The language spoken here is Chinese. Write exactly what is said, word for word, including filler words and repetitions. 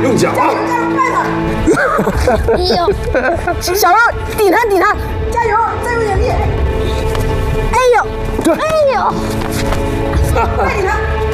用脚啊！ 加油，慢点！ 哎呦， 小肉，顶他，顶他！加油，再有点力！哎呦， 哎呦， 快顶他！